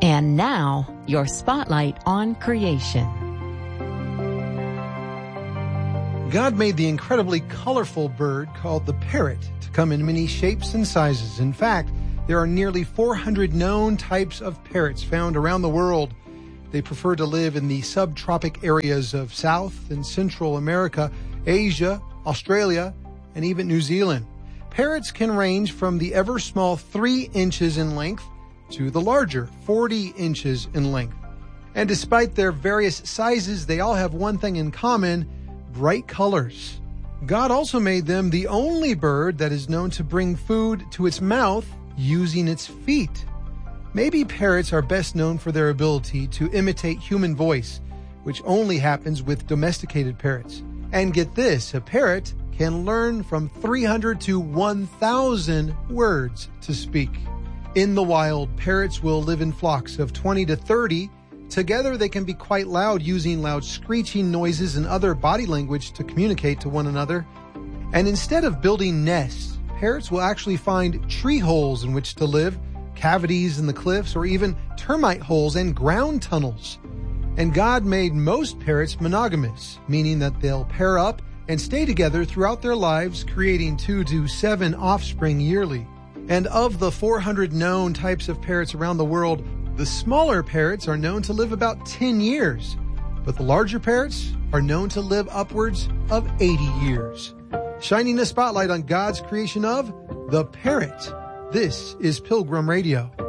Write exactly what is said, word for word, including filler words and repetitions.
And now, your spotlight on creation. God made the incredibly colorful bird called the parrot to come in many shapes and sizes. In fact, there are nearly four hundred known types of parrots found around the world. They prefer to live in the subtropic areas of South and Central America, Asia, Australia, and even New Zealand. Parrots can range from the ever-small three inches in length to the larger forty inches in length. And despite their various sizes, they all have one thing in common: bright colors. God also made them the only bird that is known to bring food to its mouth using its feet. Maybe parrots are best known for their ability to imitate human voice, which only happens with domesticated parrots. And get this, a parrot can learn from three hundred to one thousand words to speak. In the wild, parrots will live in flocks of twenty to thirty. Together, they can be quite loud, using loud screeching noises and other body language to communicate to one another. And instead of building nests, parrots will actually find tree holes in which to live, cavities in the cliffs, or even termite holes and ground tunnels. And God made most parrots monogamous, meaning that they'll pair up and stay together throughout their lives, creating two to seven offspring yearly. And of the four hundred known types of parrots around the world, the smaller parrots are known to live about ten years, but the larger parrots are known to live upwards of eighty years. Shining a spotlight on God's creation of the parrot. This is Pilgrim Radio.